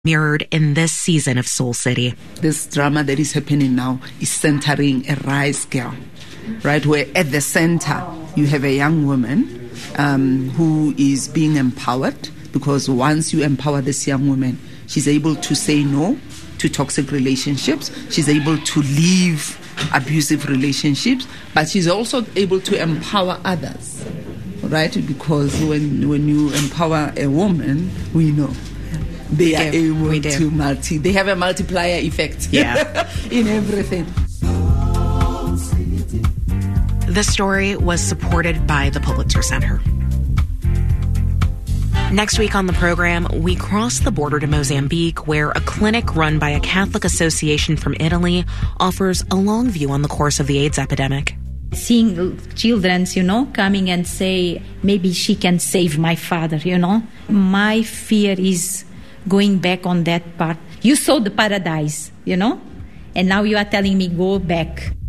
mirrored in this season of Soul City. This drama that is happening now is centering a rice girl, right? Where at the center you have a young woman who is being empowered, because once you empower this young woman, she's able to say no to toxic relationships. She's able to leave abusive relationships, but she's also able to empower others, right? Because when you empower a woman, we know they are able to they have a multiplier effect in everything. The story was supported by the Pulitzer Center. Next week on the program, we cross the border to Mozambique, where a clinic run by a Catholic association from Italy offers a long view on the course of the AIDS epidemic. Seeing children, coming and say, maybe she can save my father, My fear is going back on that part. You saw the paradise, and now you are telling me go back.